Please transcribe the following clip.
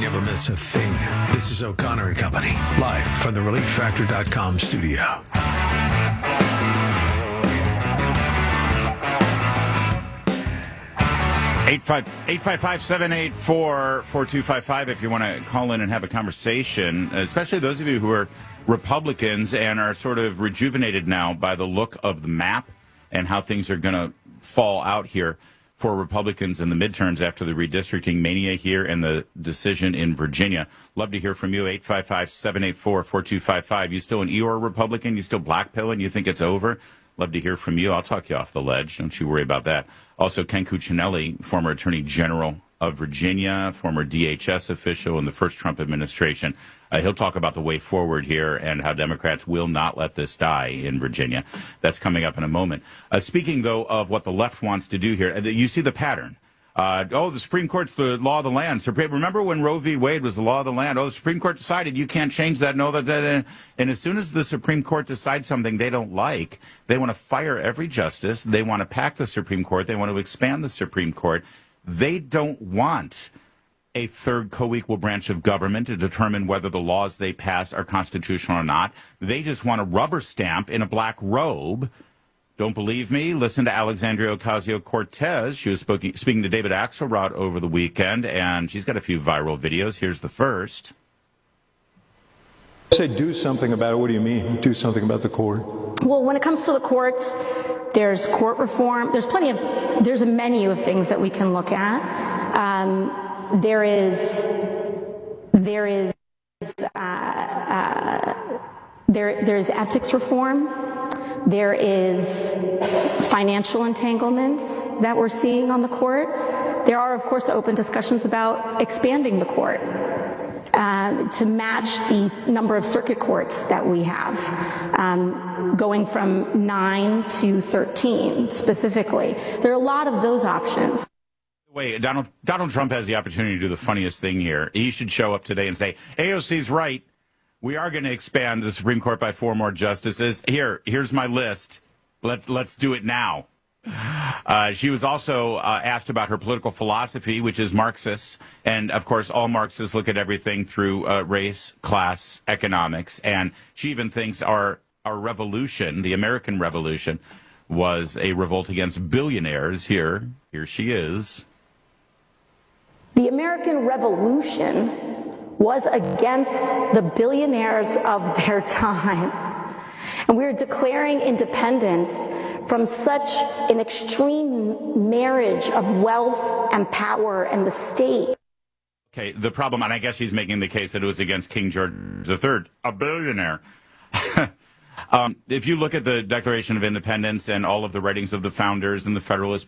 never miss a thing. This is O'Connor and Company, live from the ReliefFactor.com studio. 855-784-4255 if you want to call in and have a conversation, especially those of you who are Republicans and are sort of rejuvenated now by the look of the map and how things are going to fall out here for Republicans in the midterms after the redistricting mania here and the decision in Virginia. Love to hear from you, 855-784-4255. You still an Eeyore Republican? You still blackpilling? You think it's over? Love to hear from you. I'll talk you off the ledge. Don't you worry about that. Also, Ken Cuccinelli, former Attorney General of Virginia, former DHS official in the first Trump administration. He'll talk about the way forward here and how Democrats will not let this die in Virginia. That's coming up in a moment. Speaking, though, of what the left wants to do here, you see the pattern. The Supreme Court's the law of the land. Remember when Roe v. Wade was the law of the land? The Supreme Court decided you can't change that. No, that. And as soon as the Supreme Court decides something they don't like, they want to fire every justice. They want to pack the Supreme Court. They want to expand the Supreme Court. They don't want a third co-equal branch of government to determine whether the laws they pass are constitutional or not. They just want a rubber stamp in a black robe. Don't believe me? Listen to Alexandria Ocasio-Cortez. She was speaking to David Axelrod over the weekend, and she's got a few viral videos. Here's the first. Say do something about it. What do you mean, do something about the court? Well, when it comes to the courts, there's court reform. There's a menu of things that we can look at. There's ethics reform. There is financial entanglements that we're seeing on the court. There are, of course, open discussions about expanding the court to match the number of circuit courts that we have, going from 9 to 13 specifically. There are a lot of those options. Wait, Donald Trump has the opportunity to do the funniest thing here. He should show up today and say, AOC's right. We are going to expand the Supreme Court by 4 more justices. Here's my list. Let's do it now. She was also asked about her political philosophy, which is Marxist. And, of course, all Marxists look at everything through race, class, economics. And she even thinks our revolution, the American Revolution, was a revolt against billionaires. Here she is. The American Revolution was against the billionaires of their time. And we're declaring independence from such an extreme marriage of wealth and power and the state. Okay, the problem, and I guess she's making the case that it was against King George III, a billionaire. If you look at the Declaration of Independence and all of the writings of the founders and the Federalist